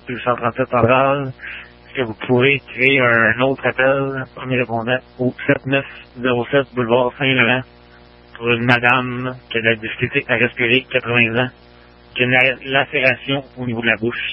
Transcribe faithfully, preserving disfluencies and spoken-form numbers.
deux cent trente-sept centrales. Est-ce que vous pourrez créer un autre appel, premier répondant, au sept neuf zéro sept boulevard Saint-Laurent, pour une madame qui a de la difficulté à respirer, quatre-vingts ans, qui a une lacération au niveau de la bouche.